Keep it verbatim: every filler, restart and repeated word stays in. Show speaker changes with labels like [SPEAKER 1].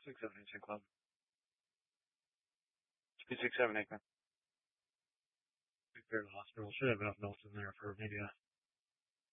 [SPEAKER 1] six seven Instant Club. Two six seven Aikman. Big Bear to the hospital. Should have enough notes in there for maybe a